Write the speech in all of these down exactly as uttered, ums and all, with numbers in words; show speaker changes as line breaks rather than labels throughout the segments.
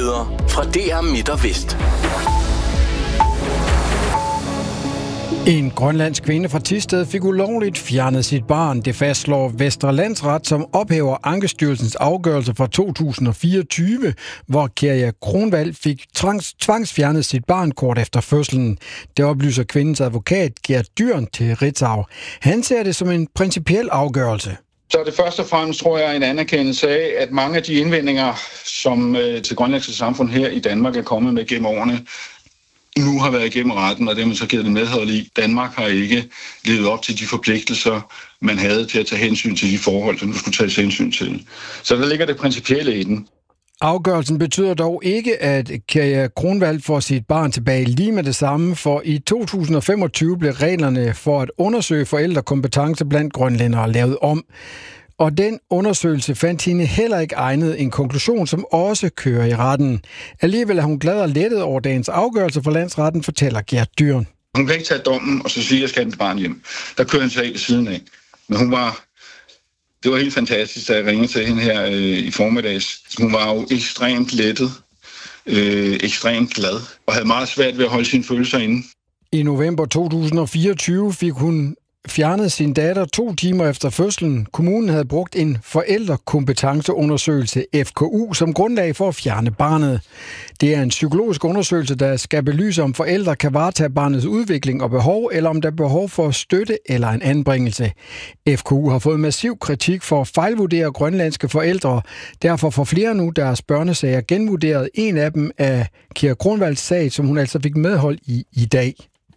Nyheder fra D R Midt og Vest.
En grønlandsk kvinde fra Thisted fik ulovligt fjernet sit barn. Det fastslår Vestre Landsret, som ophæver Ankestyrelsens afgørelse fra to tusind og fireogtyve, hvor Kjærja Kronwall fik tvangs- tvangsfjernet sit barn kort efter fødslen. Det oplyser kvindens advokat Gert Dyrn til Ritzau. Han ser det som en principiel afgørelse.
Så det første og fremmest tror jeg er en anerkendelse af, at mange af de indvendinger, som øh, til grønlandske samfund her i Danmark er kommet med gennem årene, nu har været igennem retten, og det har man så givet det medhold i. Danmark har ikke levet op til de forpligtelser, man havde til at tage hensyn til de forhold, som nu skulle tages hensyn til. Så der ligger det principielle i den.
Afgørelsen betyder dog ikke, at Kjærja Kronwall får sit barn tilbage lige med det samme, for i to tusind og femogtyve blev reglerne for at undersøge forældrekompetence blandt grønlændere lavet om. Og den undersøgelse fandt hende heller ikke egnet, en konklusion, som også kører i retten. Alligevel er hun glad og lettet over dagens afgørelse for landsretten, fortæller Gert Dyrn.
Hun kan ikke tage dommen og så sige, at jeg skal have mit barn hjem. Der kører en sag ved siden af. Men hun var, det var helt fantastisk, da jeg ringede til hende her øh, i formiddags. Hun var jo ekstremt lettet, øh, ekstremt glad og havde meget svært ved at holde sine følelser inde.
I november to tusind og fireogtyve fik hun fjernet sin datter to timer efter fødslen. Kommunen havde brugt en forældrekompetenceundersøgelse, F K U, som grundlag for at fjerne barnet. Det er en psykologisk undersøgelse, der skal belyse, om forældre kan varetage barnets udvikling og behov, eller om der er behov for støtte eller en anbringelse. F K U har fået massiv kritik for at fejlvurdere grønlandske forældre. Derfor får flere nu deres børnesager genvurderet. En af dem er Kjærja Kronwalls sag, som hun altså fik medhold i i dag.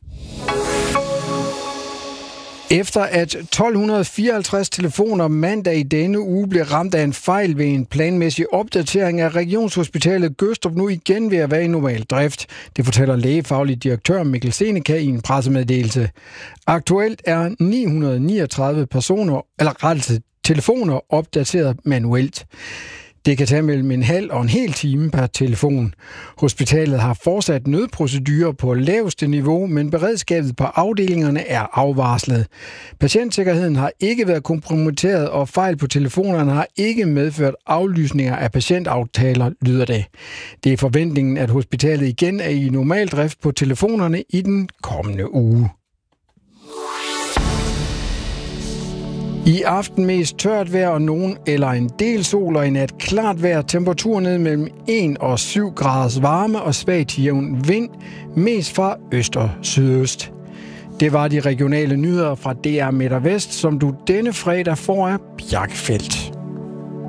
Efter at tolv fireoghalvtreds telefoner mandag i denne uge blev ramt af en fejl ved en planmæssig opdatering af Regionshospitalet Gødstrup nu igen ved at være i normal drift. Det fortæller lægefaglig direktør Mikkel Seneca i en pressemeddelelse. Aktuelt er ni hundrede niogtredive personer, eller rettet telefoner opdateret manuelt. Det kan tage mellem en halv og en hel time per telefon. Hospitalet har fortsat nødprocedurer på laveste niveau, men beredskabet på afdelingerne er afvarslet. Patientsikkerheden har ikke været kompromitteret, og fejl på telefonerne har ikke medført aflysninger af patientaftaler, lyder det. Det er forventningen, at hospitalet igen er i normal drift på telefonerne i den kommende uge. I aften mest tørt vejr og nogen eller en del sol, og i nat klart vejr. Temperatur ned mellem en og syv graders varme og svag til jævn vind, mest fra øst og sydøst. Det var de regionale nyheder fra D R Midt og Vest, som du denne fredag får af Bjarke Feldt.